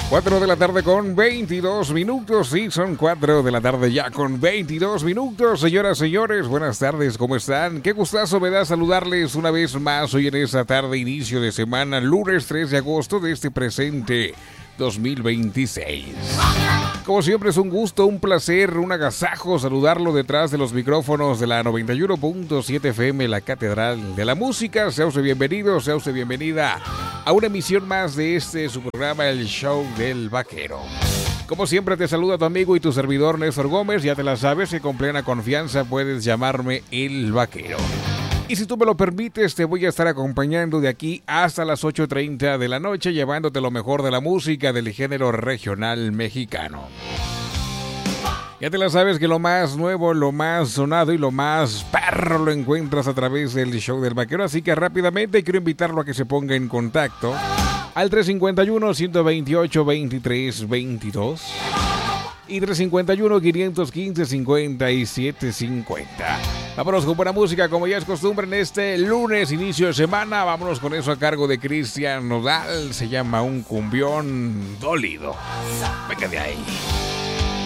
4 de la tarde con 22 minutos, sí, son 4 de la tarde ya con 22 minutos. Señoras, señores, buenas tardes, ¿cómo están? Qué gustazo me da saludarles una vez más hoy en esta tarde, inicio de semana, lunes 3 de agosto de este presente 2026. Como siempre es un gusto, un placer, un agasajo saludarlo detrás de los micrófonos de la 91.7 FM, la Catedral de la Música. Sea usted bienvenido, sea usted bienvenida a una emisión más de su programa, El Show del Vaquero. Como siempre te saluda tu amigo y tu servidor Néstor Gómez. Ya te la sabes que con plena confianza puedes llamarme El Vaquero. Y si tú me lo permites, te voy a estar acompañando de aquí hasta las 8:30 de la noche, llevándote lo mejor de la música del género regional mexicano. Ya te la sabes que lo más nuevo, lo más sonado y lo más perro lo encuentras a través del Show del Vaquero. Así que rápidamente quiero invitarlo a que se ponga en contacto al 351-128-2322 y 351-515-5750. Vámonos con buena música, como ya es costumbre en este lunes, inicio de semana. Vámonos con eso a cargo de Cristian Nodal. Se llama Un Cumbión Dolido. Venga de ahí.